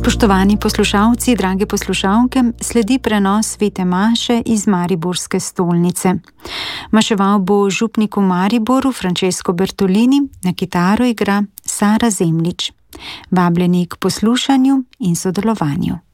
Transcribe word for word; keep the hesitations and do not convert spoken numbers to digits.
Spoštovani poslušalci, drage poslušalke, sledi prenos svete maše iz Mariborske stolnice. Maševal bo župnik v Mariboru Francesco Bertolini, na kitaro igra Sara Zemljič. Vabljeni k poslušanju in sodelovanju.